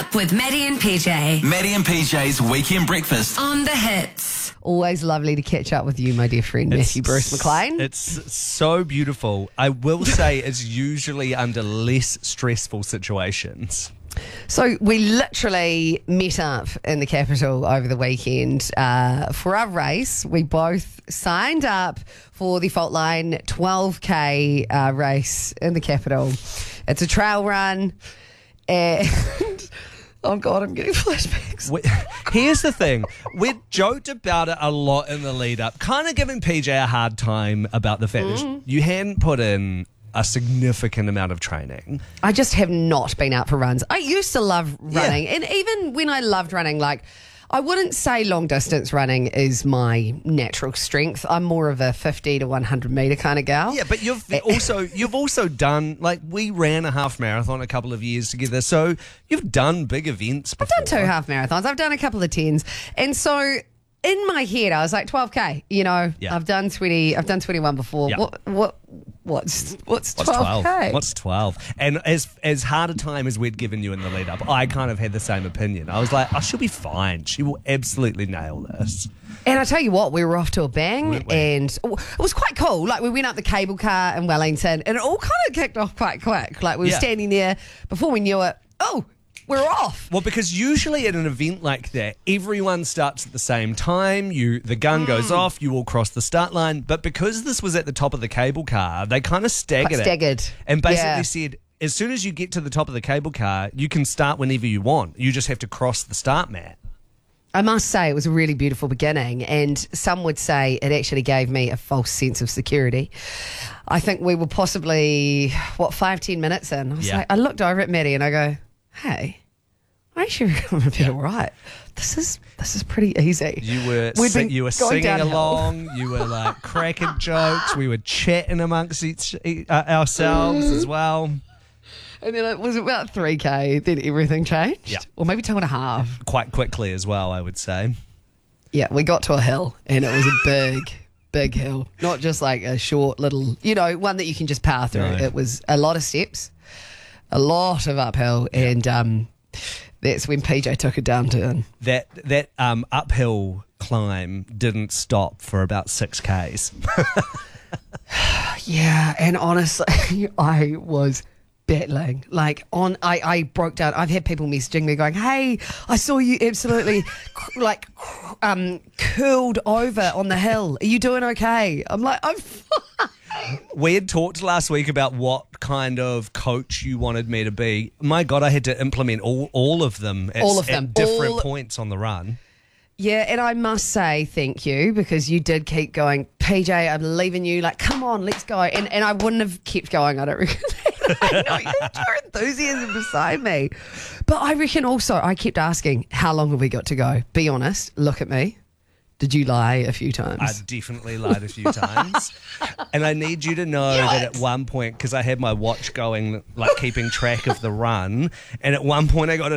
Up with Maddie and PJ. Maddie and PJ's Weekend Breakfast. On the hits. Always lovely to catch up with you, my dear friend, Matthew Bruce McLean. It's so beautiful. I will say it's usually under less stressful situations. So we literally met up in the capital over the weekend for our race. We both signed up for the Fault Line 12K race in the capital. It's a trail run and... Oh, God, I'm getting flashbacks. Here's the thing. We joked about it a lot in the lead up, kind of giving PJ a hard time about the fact that you hadn't put in a significant amount of training. I just have not been out for runs. I used to love running. And even when I loved running, like, I wouldn't say long distance running is my natural strength. I'm more of a 50 to 100 metre kind of gal. Yeah, but you've also done, like, we ran a half marathon a couple of years together, so you've done big events before. I've done 2 half marathons. I've done a couple of 10s. And so in my head, I was like, 12K, you know, I've done 20, I've done 21 before. Yeah. What's 12K? What's 12? And as hard a time as we'd given you in the lead up, I kind of had the same opinion. I was like, oh, she'll be fine. She will absolutely nail this. And I tell you what, we were off to a bang, and it was quite cool. Like, we went up the cable car in Wellington, and it all kind of kicked off quite quick. Like, we were standing there, before we knew it, we're off. Well, because usually at an event like that, everyone starts at the same time. The gun goes off, you all cross the start line. But because this was at the top of the cable car, they kind of staggered it. And basically said, as soon as you get to the top of the cable car, you can start whenever you want. You just have to cross the start mat. I must say, it was a really beautiful beginning, and some would say it actually gave me a false sense of security. I think we were possibly, 5-10 minutes in. I was like, I looked over at Maddie and I go, hey, I actually reckon I'm a bit all right. This is pretty easy. You were singing along. You were like cracking jokes. We were chatting amongst ourselves as well. And then it was about 3K. Then everything changed. Yeah. Or maybe 2.5. Quite quickly as well, I would say. Yeah, we got to a hill, and it was a big hill. Not just like a short little, one that you can just power through. No. It was a lot of steps, a lot of uphill, and that's when PJ took a downturn. That uphill climb didn't stop for about 6Ks. Yeah, and honestly, I was battling. I broke down. I've had people messaging me going, hey, I saw you absolutely curled over on the hill. Are you doing okay? I'm like, I'm fine. We had talked last week about what kind of coach you wanted me to be. My God, I had to implement all of them at different points on the run. Yeah, and I must say thank you, because you did keep going, PJ, I'm leaving you. Like, come on, let's go. And I wouldn't have kept going, I don't reckon. I know your enthusiasm beside me. But I reckon also I kept asking, how long have we got to go? Be honest, look at me. Did you lie a few times? I definitely lied a few times. And I need you to know that at one point, because I had my watch going, like keeping track of the run, and at one point I got a